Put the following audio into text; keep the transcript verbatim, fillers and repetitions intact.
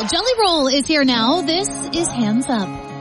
Jelly Roll is here now. This is Hands Up.